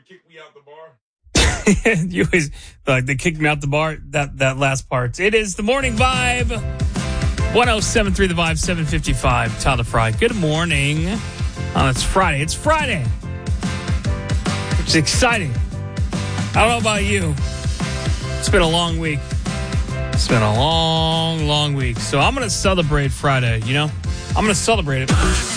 You always they kicked me out the bar. That last part. It is the morning vibe. 107.3 The Vibe, 7:55. Tyler Fry. Good morning. Oh, it's Friday. It's Friday. It's exciting. I don't know about you. It's been a long week. It's been a long week. So I'm going to celebrate Friday, I'm going to celebrate it.